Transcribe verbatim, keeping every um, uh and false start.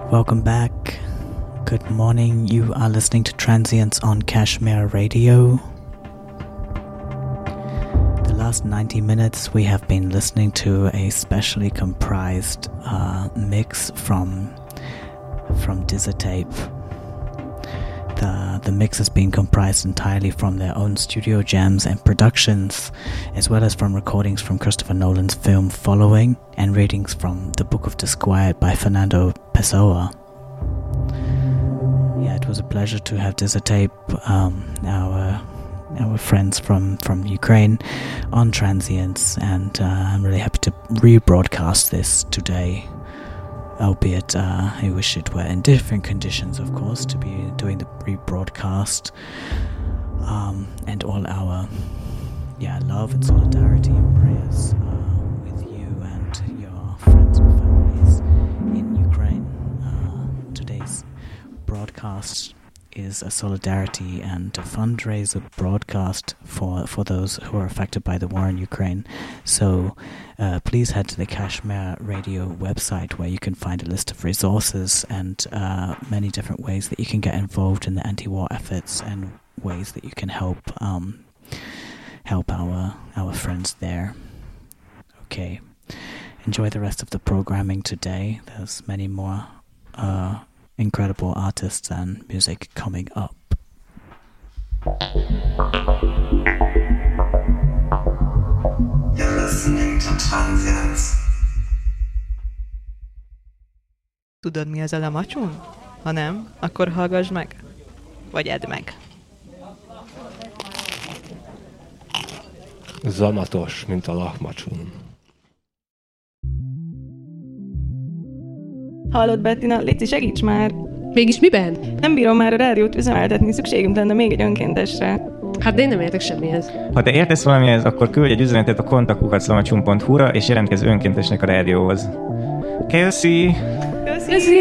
Welcome back. Good morning. You are listening to Transients on Kashmir Radio. The last ninety minutes we have been listening to a specially comprised uh, mix from from Dizatape. The, the mix has been comprised entirely from their own studio jams and productions, as well as from recordings from Christopher Nolan's film Following and readings from The Book of Disquiet by Fernando Pessoa. Yeah, it was a pleasure to have Dizatape, um, our our friends from, from Ukraine, on Transients, and uh, I'm really happy to rebroadcast this today. Albeit, uh, I wish it were in different conditions, of course, to be doing the rebroadcast. Um, and all our, yeah, love and solidarity and prayers uh, with you and your friends and families in Ukraine. Uh, today's broadcast is a solidarity and a fundraiser broadcast for, for those who are affected by the war in Ukraine. So uh, please head to the Kashmir Radio website, where you can find a list of resources and uh, many different ways that you can get involved in the anti-war efforts and ways that you can help um, help our our friends there. Okay, enjoy the rest of the programming today. There's many more uh, incredible artists and music coming up. You're listening to Transients. Tudod, mi ez a lemacsun? Ha nem, akkor hallgass meg. Vagy edd meg. Zamatos, mint a lahmacsun. Hallod, Bettina? Léci, segíts már! Mégis miben? Nem bírom már a rádiót üzemeltetni, szükségünk lenne még egy önkéntesre. Hát de én nem értek semmihez. Ha te értesz valamihez, akkor küldj egy üzenetet a kontakt kukac lamacsun pont hu-ra, és jelentkezz önkéntesnek a rádióhoz. Köszi! Köszi!